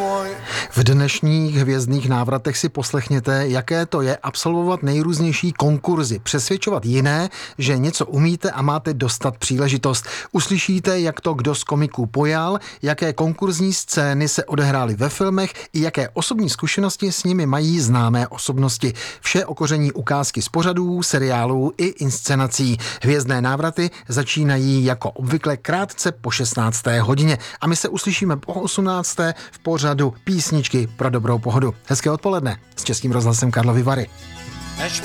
V dnešních hvězdných návratech si poslechněte, jaké to je absolvovat nejrůznější konkurzy, přesvědčovat jiné, že něco umíte a máte dostat příležitost. Uslyšíte, jak to kdo z komiků pojal, jaké konkurzní scény se odehrály ve filmech i jaké osobní zkušenosti s nimi mají známé osobnosti. Vše o koření ukázky z pořadů, seriálů i inscenací. Hvězdné návraty začínají jako obvykle krátce po 16. hodině a my se uslyšíme po 18. v pořadu Písničky pro dobrou pohodu. Hezké odpoledne s Českým rozhlasem Karlovy Vary.